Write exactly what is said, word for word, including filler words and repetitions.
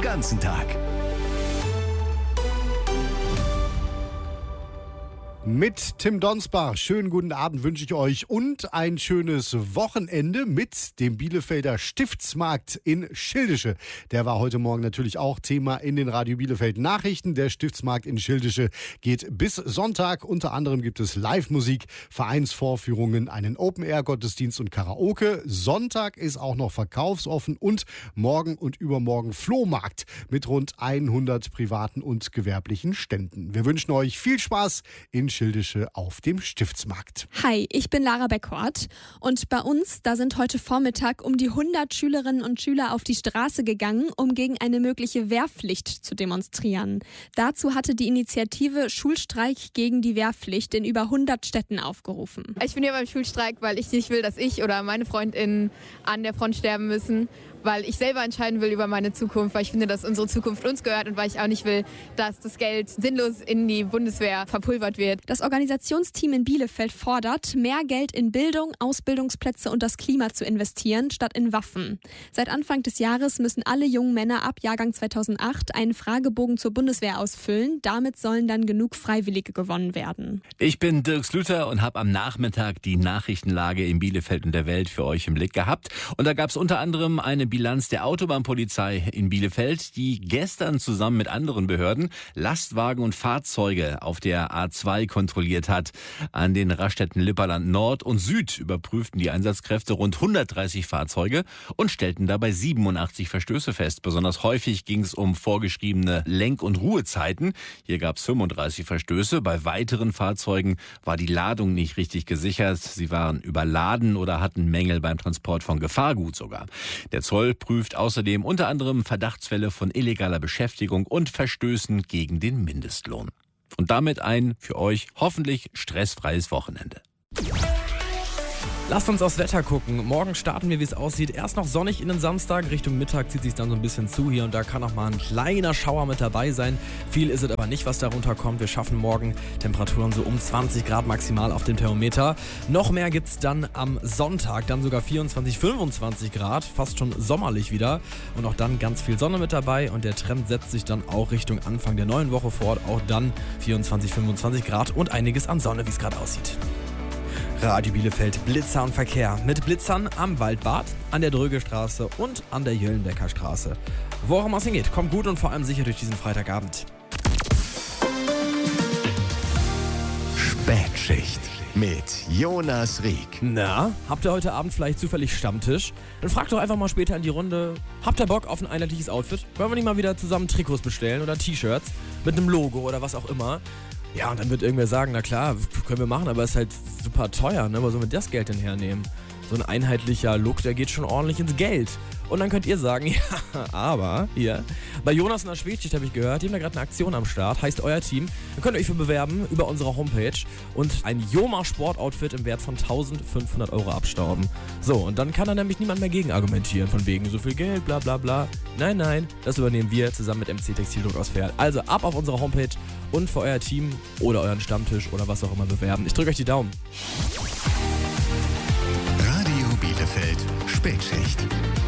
ganzen Tag. Mit Tim Donsbach. Schönen guten Abend wünsche ich euch und ein schönes Wochenende mit dem Bielefelder Stiftsmarkt in Schildische. Der war heute Morgen natürlich auch Thema in den Radio Bielefeld Nachrichten. Der Stiftsmarkt in Schildische geht bis Sonntag. Unter anderem gibt es Live-Musik, Vereinsvorführungen, einen Open-Air-Gottesdienst und Karaoke. Sonntag ist auch noch verkaufsoffen und morgen und übermorgen Flohmarkt mit rund hundert privaten und gewerblichen Ständen. Wir wünschen euch viel Spaß in Schildische auf dem Stiftsmarkt. Hi, ich bin Lara Beckhort und bei uns, da sind heute Vormittag um die hundert Schülerinnen und Schüler auf die Straße gegangen, um gegen eine mögliche Wehrpflicht zu demonstrieren. Dazu hatte die Initiative Schulstreik gegen die Wehrpflicht in über hundert Städten aufgerufen. Ich bin hier beim Schulstreik, weil ich nicht will, dass ich oder meine FreundInnen an der Front sterben müssen, weil ich selber entscheiden will über meine Zukunft, weil ich finde, dass unsere Zukunft uns gehört und weil ich auch nicht will, dass das Geld sinnlos in die Bundeswehr verpulvert wird. Das Organisationsteam in Bielefeld fordert, mehr Geld in Bildung, Ausbildungsplätze und das Klima zu investieren, statt in Waffen. Seit Anfang des Jahres müssen alle jungen Männer ab Jahrgang zweitausendacht einen Fragebogen zur Bundeswehr ausfüllen. Damit sollen dann genug Freiwillige gewonnen werden. Ich bin Dirk Slüter und habe am Nachmittag die Nachrichtenlage in Bielefeld und der Welt für euch im Blick gehabt. Und da gab es unter anderem eine Bilanz der Autobahnpolizei in Bielefeld, die gestern zusammen mit anderen Behörden Lastwagen und Fahrzeuge auf der A zwei kontrolliert hat. An den Raststätten Lipperland Nord und Süd überprüften die Einsatzkräfte rund hundertdreißig Fahrzeuge und stellten dabei siebenundachtzig Verstöße fest. Besonders häufig ging es um vorgeschriebene Lenk- und Ruhezeiten. Hier gab es fünfunddreißig Verstöße. Bei weiteren Fahrzeugen war die Ladung nicht richtig gesichert. Sie waren überladen oder hatten Mängel beim Transport von Gefahrgut sogar. Der Zoll prüft außerdem unter anderem Verdachtsfälle von illegaler Beschäftigung und Verstößen gegen den Mindestlohn. Und damit ein für euch hoffentlich stressfreies Wochenende. Lasst uns aufs Wetter gucken. Morgen starten wir, wie es aussieht. Erst noch sonnig in den Samstag. Richtung Mittag zieht sich dann so ein bisschen zu. Hier und da kann auch mal ein kleiner Schauer mit dabei sein. Viel ist es aber nicht, was darunter kommt. Wir schaffen morgen Temperaturen so um zwanzig Grad maximal auf dem Thermometer. Noch mehr gibt's dann am Sonntag. Dann sogar vierundzwanzig, fünfundzwanzig Grad. Fast schon sommerlich wieder. Und auch dann ganz viel Sonne mit dabei. Und der Trend setzt sich dann auch Richtung Anfang der neuen Woche fort. Auch dann vierundzwanzig, fünfundzwanzig Grad und einiges an Sonne, wie es gerade aussieht. Radio Bielefeld, Blitzer und Verkehr. Mit Blitzern am Waldbad, an der Drögestraße und an der Jöllenbecker Straße. Wo auch immer es hingeht, kommt gut und vor allem sicher durch diesen Freitagabend. Spätschicht mit Jonas Rieck. Na, habt ihr heute Abend vielleicht zufällig Stammtisch? Dann fragt doch einfach mal später in die Runde, habt ihr Bock auf ein einheitliches Outfit? Wollen wir nicht mal wieder zusammen Trikots bestellen oder T-Shirts mit einem Logo oder was auch immer? Ja, und dann wird irgendwer sagen, na klar, können wir machen, aber es ist halt super teuer, ne? Wo sollen wir das Geld denn hernehmen? So ein einheitlicher Look, der geht schon ordentlich ins Geld. Und dann könnt ihr sagen, ja, aber hier, bei Jonas in der Spätschicht habe ich gehört, die haben da gerade eine Aktion am Start, heißt euer Team. Dann könnt ihr euch für bewerben über unsere Homepage und ein Joma Sportoutfit im Wert von eintausendfünfhundert Euro abstauben. So, und dann kann da nämlich niemand mehr gegen argumentieren, von wegen so viel Geld, bla bla bla. Nein, nein, das übernehmen wir zusammen mit M C Textildruck aus Verl. Also ab auf unsere Homepage und für euer Team oder euren Stammtisch oder was auch immer bewerben. Ich drücke euch die Daumen. Radio Bielefeld, Spätschicht.